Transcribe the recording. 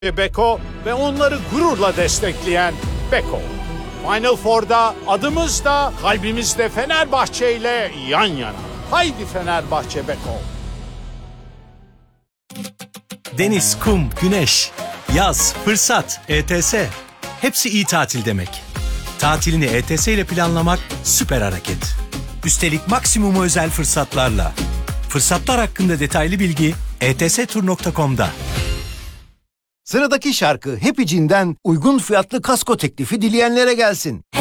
Beko ve onları gururla destekleyen Beko. Final Four'da adımız da kalbimiz de Fenerbahçe ile yan yana. Haydi Fenerbahçe Beko. Deniz, kum, güneş, yaz, fırsat, ETS. Hepsi iyi tatil demek. Tatilini ETS ile planlamak süper hareket. Üstelik maksimum özel fırsatlarla. Fırsatlar hakkında detaylı bilgi etstur.com'da. Sıradaki şarkı Happy Jean'den uygun fiyatlı kasko teklifi dileyenlere gelsin.